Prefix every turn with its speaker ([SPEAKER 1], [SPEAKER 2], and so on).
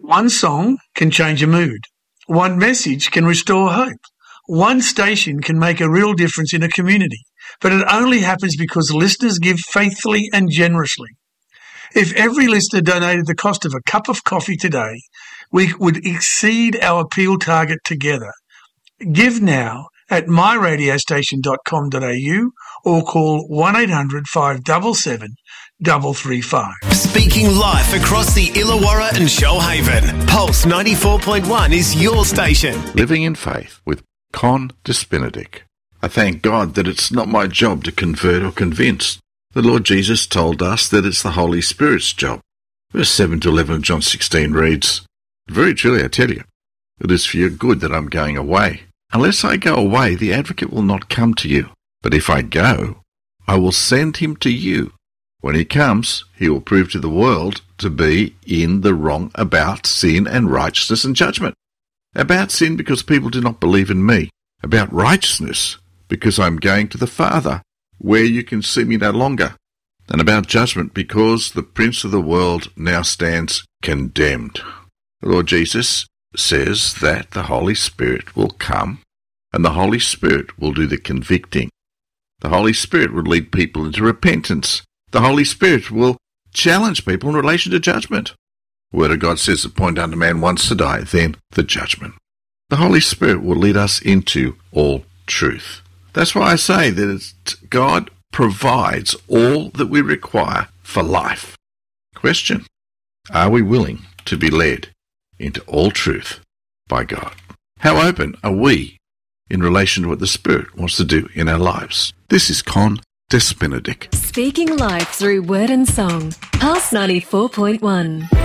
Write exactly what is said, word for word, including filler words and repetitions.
[SPEAKER 1] One song can change a mood. One message can restore hope. One station can make a real difference in a community, but it only happens because listeners give faithfully and generously. If every listener donated the cost of a cup of coffee today, we would exceed our appeal target together. Give now at my radio station dot com dot a u or call one eight hundred five seven seven three three five.
[SPEAKER 2] Speaking life across the Illawarra and Shoalhaven, Pulse ninety-four point one is your station.
[SPEAKER 3] Living in Faith with Con Despinadic. I thank God that it's not my job to convert or convince. The Lord Jesus told us that it's the Holy Spirit's job. Verse seven to eleven of John sixteen reads, "Very truly I tell you, it is for your good that I'm going away. Unless I go away, the Advocate will not come to you. But if I go, I will send him to you. When he comes, he will prove to the world to be in the wrong about sin and righteousness and judgment. About sin, because people do not believe in me. About righteousness, because I am going to the Father, where you can see me no longer. And about judgment, because the prince of the world now stands condemned." The Lord Jesus says that the Holy Spirit will come, and the Holy Spirit will do the convicting. The Holy Spirit will lead people into repentance. The Holy Spirit will challenge people in relation to judgment. The Word of God says, "Appoint unto man once to die, then the judgment." The Holy Spirit will lead us into all truth. That's why I say that it's, God provides all that we require for life. Question: are we willing to be led into all truth by God? How open are we in relation to what the Spirit wants to do in our lives? This is Con Despinadic.
[SPEAKER 4] Speaking life through word and song. Pulse ninety-four point one.